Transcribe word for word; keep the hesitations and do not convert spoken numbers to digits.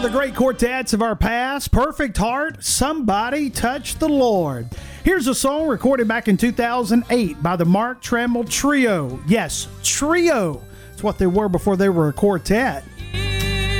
the great quartets of our past. Perfect Heart, Somebody Touch the Lord. Here's a song recorded back in two thousand eight by the Mark Trammell Trio. Yes, trio. It's what they were before they were a quartet.